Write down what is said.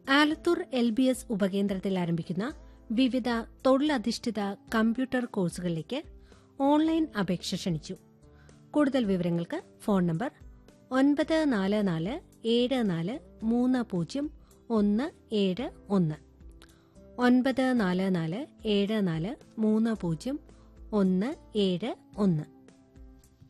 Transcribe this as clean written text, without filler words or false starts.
Alathur LBS ഉപകേന്ദ്രത്തിൽ ആരംഭിക്കുന്ന വിവിധ തൊഴിലധിഷ്ഠിത കമ്പ്യൂട്ടർ കോഴ്സുകളിലേക്ക് ഓൺലൈൻ അപേക്ഷ ക്ഷണിച്ചു. കൂടുതൽ വിവരങ്ങൾക്ക് ഫോൺ നമ്പർ 9447430171 9447430171.